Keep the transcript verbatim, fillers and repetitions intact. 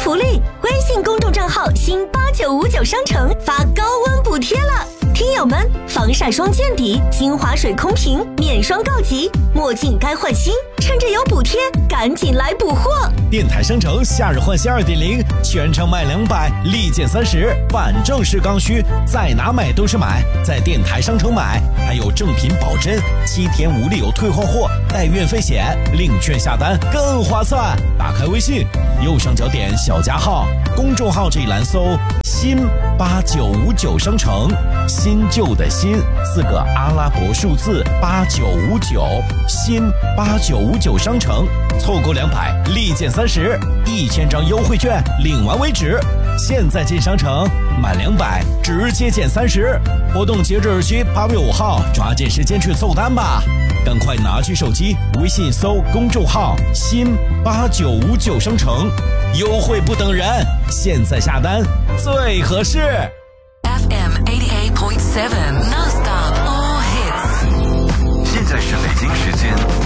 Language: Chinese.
福利，微信公众账号新八九五九商城发高温补贴了。听友们，防晒霜见底，精华水空瓶，面霜告急，墨镜该换新，趁着有补贴，赶紧来补货！ 电台商城夏日换新 二点零， 全场买两百，立减三十，反正是刚需，在哪买都是买，在电台商城买，还有正品保真，七天无理由退换货，带运费险，领券下单更划算。打开微信，右上角点小加号，公众号这一栏搜新八九五九商城，新旧的新四个阿拉伯数字八九五九，新八九五九商城，凑够两百立减三十，一千张优惠券领完为止。现在进商城满两百直接减三十，活动截止日期八月五号，抓紧时间去凑单吧！赶快拿起手机，微信搜公众号新八九五九商城，优惠不等人，现在下单最合适。 F M eighty-eight point seven non-stop all hits。 现在是北京时间